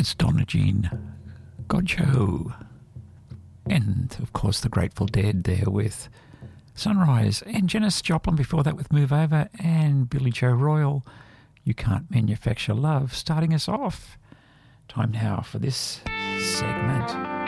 That's Donna Jean Godchaux. And, of course, the Grateful Dead there with Sunrise. And Janis Joplin before that with Move Over. And Billy Joe Royal, You Can't Manufacture Love, starting us off. Time now for this segment.